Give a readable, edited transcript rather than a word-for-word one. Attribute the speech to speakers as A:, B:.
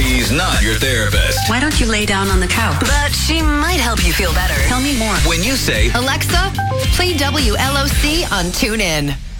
A: She's not your therapist.
B: Why don't you lay down on the couch?
C: But she might help you feel better.
B: Tell me more.
A: When you say,
C: Alexa, play WLOC on TuneIn.